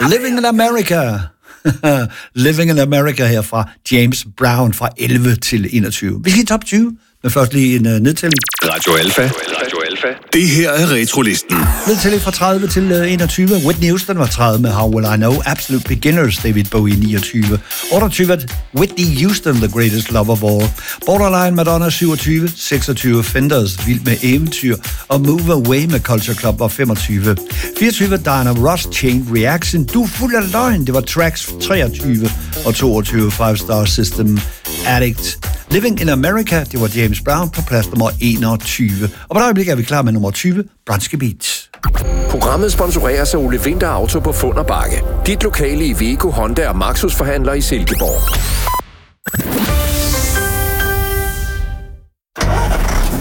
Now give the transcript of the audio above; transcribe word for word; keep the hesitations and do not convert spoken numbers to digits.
Living in America. Living in America her fra James Brown fra elleve til enogtyve. Vi skal i top tyve, men først lige en uh, nedtælling. Radio Alpha. Radio Alpha. Det her er Retrolisten. Nedtælling fra tredive til uh, enogtyve. Whitney Houston var tredive med How Will I Know. Absolute Beginners, David Bowie niogtyve. otteogtyve Whitney Houston, The Greatest Love of All. Borderline, Madonna syvogtyve. seksogtyve Fenders, Vild med Eventyr. Og Move Away med Culture Club var femogtyve. fireogtyve Diana Ross, Chain Reaction. Du er fuld af løgn. Det var Tracks treogtyve. Og toogtyve Five Star System, Addict. Living in America, det var James Brown på plads nummer enogtyve. Og på et øjeblik er vi klar med nummer tyve, Bronske Beats. Programmet sponsoreres af Ole Winther Auto på Fund og Bakke. Dit lokale Iveco, Honda og Maxus forhandler i Silkeborg.